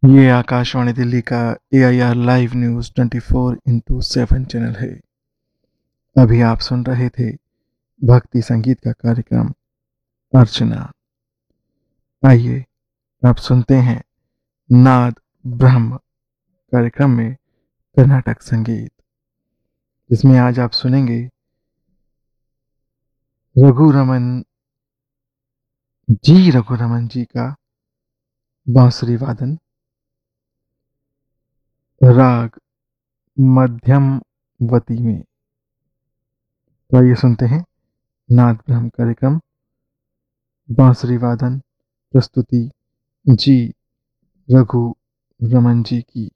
ये आकाशवाणी दिल्ली का AIR live news 24/7 channel है। अभी आप सुन रहे थे भक्ति संगीत का कार्यक्रम अर्चना। आइए आप सुनते हैं नाद ब्रह्म कार्यक्रम में कर्नाटक संगीत, जिसमें आज आप सुनेंगे रघुरमन जी का बांसुरी वादन, राग मध्यमवती में। तो आइए सुनते हैं नाद ब्रह्म कार्यक्रम, बांसुरी वादन, प्रस्तुति जी रघु रमन जी की।